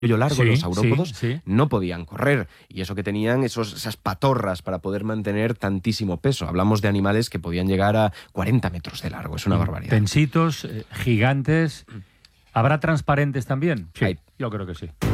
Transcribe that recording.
largo, los saurópodos, sí. no podían correr. Y eso que tenían esas patorras para poder mantener tantísimo peso. Hablamos de animales que podían llegar a 40 metros de largo. Es una barbaridad. Tensitos, gigantes. ¿Habrá transparentes también? Sí. Yo creo que sí.